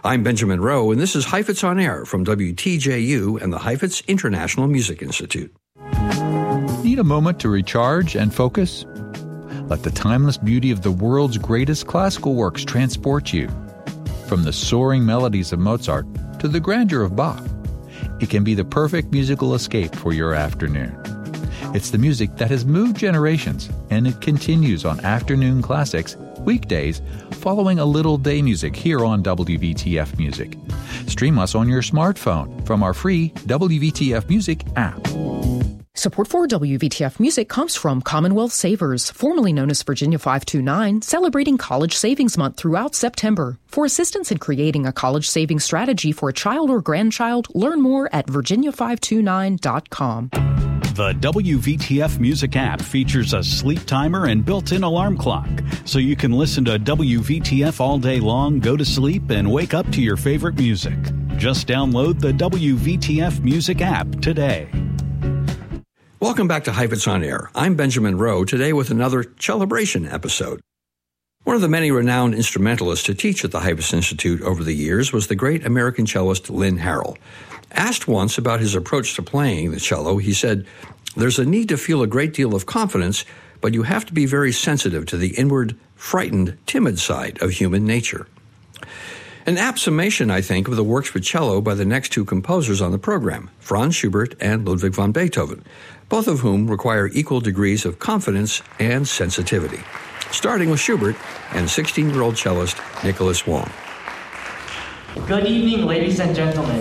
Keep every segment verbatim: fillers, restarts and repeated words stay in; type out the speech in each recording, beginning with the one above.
I'm Benjamin Rowe, and this is Heifetz on Air from W T J U and the Heifetz International Music Institute. Need a moment to recharge and focus? Let the timeless beauty of the world's greatest classical works transport you. From the soaring melodies of Mozart to the grandeur of Bach, it can be the perfect musical escape for your afternoon. It's the music that has moved generations, and it continues on Afternoon Classics, weekdays, following a little day music here on W V T F Music. Stream us on your smartphone from our free W V T F Music app. Support for W V T F Music comes from Commonwealth Savers, formerly known as Virginia five two nine, celebrating College Savings Month throughout September. For assistance in creating a college savings strategy for a child or grandchild, learn more at virginia five two nine dot com. The W V T F Music app features a sleep timer and built-in alarm clock, so you can listen to W V T F all day long, go to sleep, and wake up to your favorite music. Just download the W V T F Music app today. Welcome back to Heifetz on Air. I'm Benjamin Rowe, today with another Celebration episode. One of the many renowned instrumentalists to teach at the Heifetz Institute over the years was the great American cellist Lynn Harrell. Asked once about his approach to playing the cello, he said, "There's a need to feel a great deal of confidence, but you have to be very sensitive to the inward, frightened, timid side of human nature." An apt summation, I think, of the works for cello by the next two composers on the program, Franz Schubert and Ludwig van Beethoven, both of whom require equal degrees of confidence and sensitivity. Starting with Schubert and sixteen-year-old cellist Nicholas Wong. Good evening, ladies and gentlemen.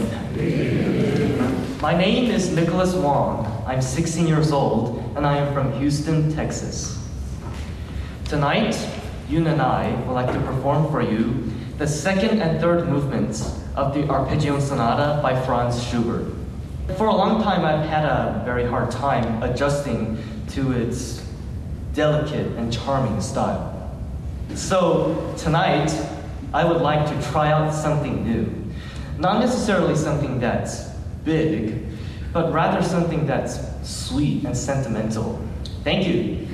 My name is Nicholas Wong. I'm sixteen years old, and I am from Houston, Texas. Tonight, Yoon and I would like to perform for you the second and third movements of the Arpeggio Sonata by Franz Schubert. For a long time, I've had a very hard time adjusting to its delicate and charming style. So tonight, I would like to try out something new. Not necessarily something that's big, but rather something that's sweet and sentimental. Thank you.